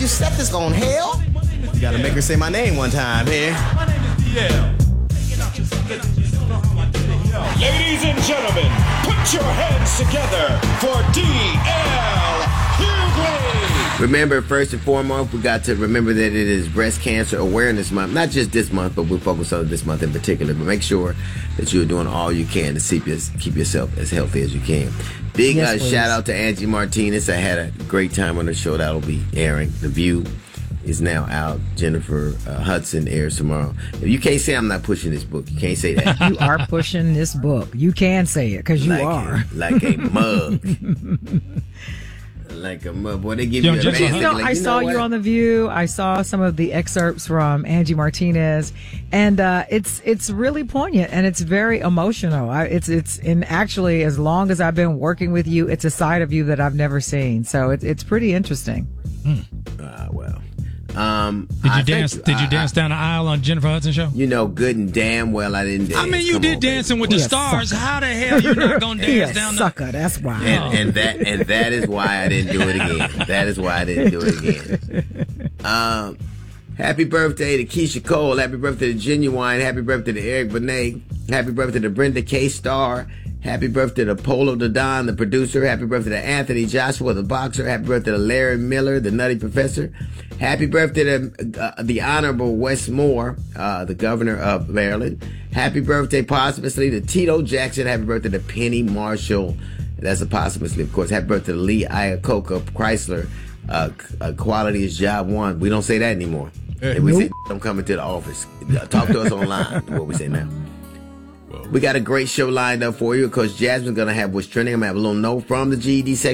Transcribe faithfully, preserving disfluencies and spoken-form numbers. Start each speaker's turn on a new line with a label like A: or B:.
A: Giuseppe's on hell. You gotta make her say my name one time here.
B: My name is D L.
C: Ladies and gentlemen, put your hands together for D L Hughley.
D: Remember, first and foremost, we got to remember that it is Breast Cancer Awareness Month. Not just this month, but we'll focus on this month in particular. But make sure that you're doing all you can to keep, your, keep yourself as healthy as you can. Big
E: Yes,
D: uh, shout out to Angie Martinez. I had a great time on her show. That'll be airing. The View is now out. Jennifer uh, Hudson airs tomorrow. If you can't say I'm not pushing this book, you can't say that.
E: You are pushing this book. You can say it because you
D: like
E: are.
D: A, like a mug. Like a mug. Boy, they give
B: Yo,
D: you a
B: just-
D: basic,
E: You know,
D: like,
E: I
D: you
E: saw
D: know
E: you
D: what?
E: on The View. I saw some of the excerpts from Angie Martinez, and uh, it's it's really poignant and it's very emotional. I, it's it's and actually, as long as I've been working with you, it's a side of you that I've never seen. So it's it's pretty interesting.
D: Ah, well. Um,
B: Did
D: I
B: you
D: think-
B: dance? Did you
D: I-
B: dance down the aisle on Jennifer Hudson show?
D: You know, good and damn well I didn't dance.
B: I mean, you
D: Come
B: did
D: on, baby.
B: Dancing with the
E: He a
B: Stars.
E: sucker.
B: How the hell you not gonna
E: He a
B: dance down the?
E: sucker. That's why.
D: And, and that and that is why I didn't do it again. That is why I didn't do it again. Um, happy birthday to Keisha Cole. Happy birthday to Genuine. Happy birthday to Eric Benet. Happy birthday to Brenda K. Starr. Happy birthday to Polo the Don, the producer. Happy birthday to Anthony Joshua, the boxer. Happy birthday to Larry Miller, the Nutty Professor. Happy birthday to uh, the Honorable Wes Moore, uh, the governor of Maryland. Happy birthday posthumously to Tito Jackson. Happy birthday to Penny Marshall. That's a posthumously, of course. Happy birthday to Lee Iacocca Chrysler. Uh, uh, quality is job one. We don't say that anymore. If we say don't come into the office. Talk to us online. What we say now. We got a great show lined up for you because Jasmine's going to have what's trending. I'm going to have a little note from the G E D section.